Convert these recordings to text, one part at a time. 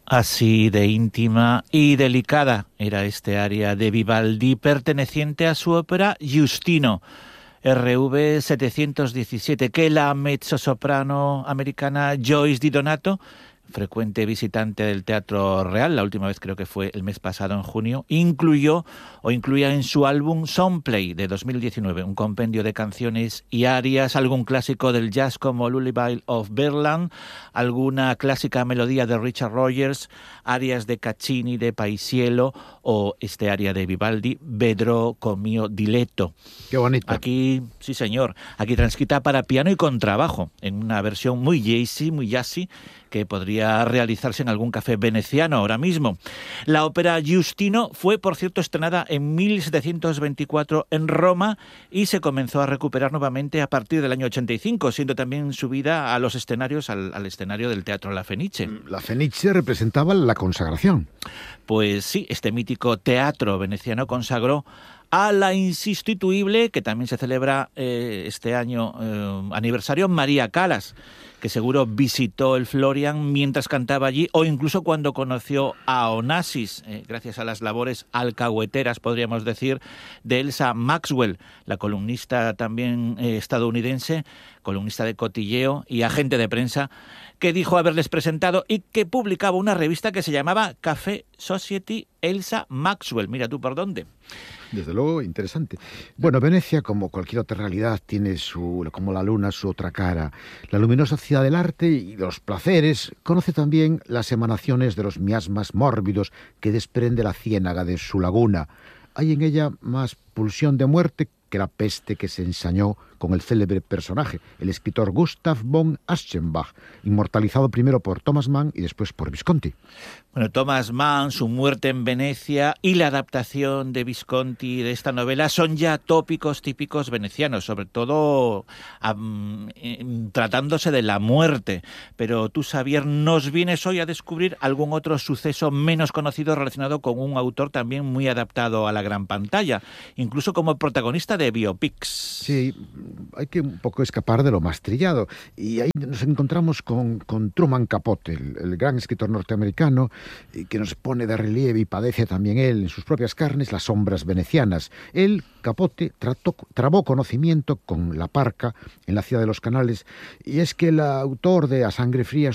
Así de íntima y delicada era este aria de Vivaldi perteneciente a su ópera Giustino, RV 717, que la mezzosoprano americana Joyce Di Donato, frecuente visitante del Teatro Real, la última vez creo que fue el mes pasado en junio, incluía en su álbum Songplay de 2019, un compendio de canciones y arias, algún clásico del jazz como Lullaby of Birdland, alguna clásica melodía de Richard Rogers, arias de Caccini, de Paisiello o este aria de Vivaldi, Vedrò con mio diletto. Qué bonito. Aquí, sí señor, aquí transcrita para piano y contrabajo, en una versión muy jazzy, que podría realizarse en algún café veneciano ahora mismo. La ópera Giustino fue, por cierto, estrenada en 1724 en Roma y se comenzó a recuperar nuevamente a partir del año 85, siendo también subida a los escenarios, al escenario del Teatro La Fenice. La Fenice representaba la consagración. Pues sí, este mítico teatro veneciano consagró a la insustituible, que también se celebra este año aniversario, María Callas, que seguro visitó el Florian mientras cantaba allí o incluso cuando conoció a Onassis, gracias a las labores alcahueteras, podríamos decir, de Elsa Maxwell, la columnista también estadounidense, columnista de cotilleo y agente de prensa, que dijo haberles presentado y que publicaba una revista que se llamaba Café Society Elsa Maxwell. Mira tú por dónde. Desde luego, interesante. Bueno, Venecia, como cualquier otra realidad, tiene como la luna, su otra cara. La luminosa ciudad del arte y los placeres conoce también las emanaciones de los miasmas mórbidos que desprende la ciénaga de su laguna. Hay en ella más pulsión de muerte que la peste que se ensañó con el célebre personaje, el escritor Gustav von Aschenbach, inmortalizado primero por Thomas Mann y después por Visconti. Bueno, Thomas Mann, su muerte en Venecia y la adaptación de Visconti de esta novela son ya tópicos típicos venecianos, sobre todo tratándose de la muerte. Pero tú, Xavier, nos vienes hoy a descubrir algún otro suceso menos conocido relacionado con un autor también muy adaptado a la gran pantalla, incluso como protagonista de biopics. Sí, hay que un poco escapar de lo más trillado. Y ahí nos encontramos con Truman Capote, el gran escritor norteamericano, que nos pone de relieve y padece también él en sus propias carnes las sombras venecianas. Él, Capote, trabó conocimiento con la Parca en la ciudad de los Canales, y es que el autor de A Sangre Fría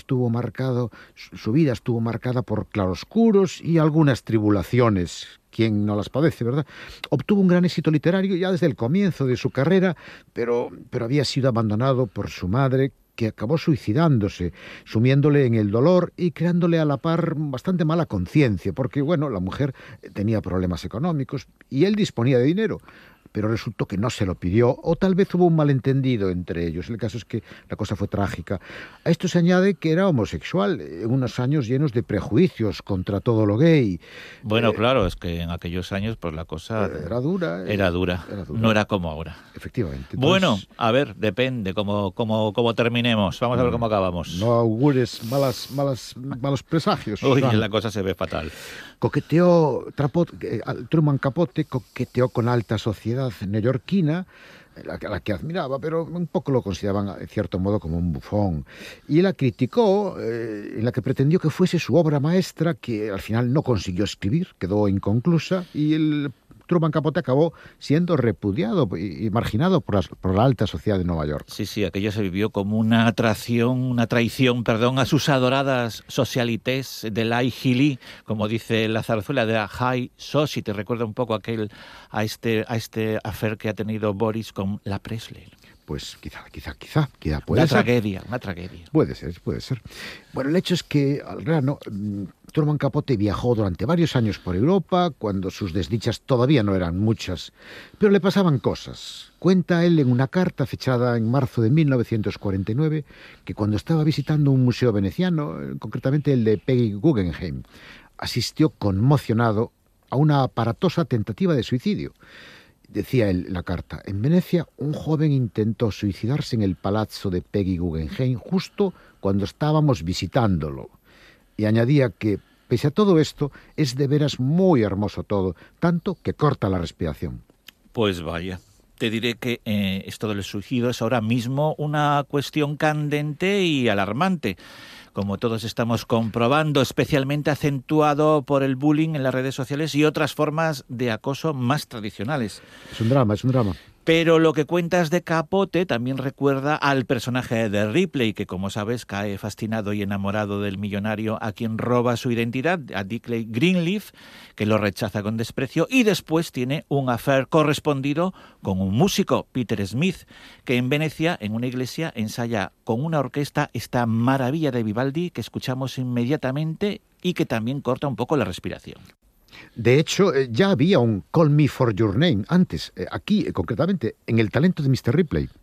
su vida estuvo marcada por claroscuros y algunas tribulaciones. ¿Quién no las padece, verdad? Obtuvo un gran éxito literario ya desde el comienzo de su carrera, pero había sido abandonado por su madre, que acabó suicidándose, sumiéndole en el dolor y creándole a la par bastante mala conciencia, porque, bueno, la mujer tenía problemas económicos y él disponía de dinero, pero resultó que no se lo pidió, o tal vez hubo un malentendido entre ellos. El caso es que la cosa fue trágica. A esto se añade que era homosexual, en unos años llenos de prejuicios contra todo lo gay. Bueno, claro, es que en aquellos años pues la cosa era dura. Era dura, no era como ahora. Efectivamente. Entonces, bueno, a ver, depende cómo terminemos. Vamos a ver cómo acabamos. No augures malos presagios. Uy, la cosa se ve fatal. Truman Capote coqueteó con alta sociedad neoyorquina, a la que admiraba, pero un poco lo consideraban, en cierto modo, como un bufón. Y la criticó, en la que pretendió que fuese su obra maestra, que al final no consiguió escribir, quedó inconclusa, y el Truman Capote acabó siendo repudiado y marginado por la alta sociedad de Nueva York. Sí, aquello se vivió como una traición a sus adoradas socialités de la High, como dice la zarzuela de la High Society. Recuerda un poco a este affair que ha tenido Boris con la Presley. Pues quizá puede ser. Una tragedia. Puede ser. Bueno, el hecho es que, al grano, Truman Capote viajó durante varios años por Europa, cuando sus desdichas todavía no eran muchas, pero le pasaban cosas. Cuenta él en una carta fechada en marzo de 1949, que cuando estaba visitando un museo veneciano, concretamente el de Peggy Guggenheim, asistió conmocionado a una aparatosa tentativa de suicidio. Decía él en la carta: en Venecia un joven intentó suicidarse en el palazzo de Peggy Guggenheim justo cuando estábamos visitándolo. Y añadía que, pese a todo esto, es de veras muy hermoso todo, tanto que corta la respiración. Pues vaya. Te diré que esto del suicidio es ahora mismo una cuestión candente y alarmante. como todos estamos comprobando, especialmente acentuado por el bullying en las redes sociales y otras formas de acoso más tradicionales. Es un drama, es un drama. Pero lo que cuentas de Capote también recuerda al personaje de Ripley, que como sabes cae fascinado y enamorado del millonario a quien roba su identidad, a Dickley Greenleaf, que lo rechaza con desprecio, y después tiene un affair correspondido con un músico, Peter Smith, que en Venecia, en una iglesia, ensaya con una orquesta esta maravilla de Vivaldi que escuchamos inmediatamente y que también corta un poco la respiración. De hecho, ya había un Call Me For Your Name antes, aquí concretamente, en El talento de Mr. Ripley.